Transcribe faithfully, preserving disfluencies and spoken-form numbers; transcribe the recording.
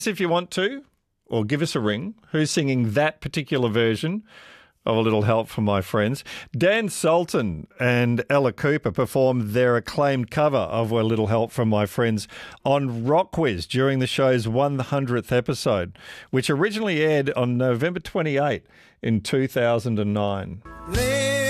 If you want to, or give us a ring, who's singing that particular version of A Little Help from My Friends? Dan Sultan and Ella Cooper performed their acclaimed cover of A Little Help from My Friends on Rock Quiz during the show's one hundredth episode, which originally aired on November twenty-eighth in two thousand nine.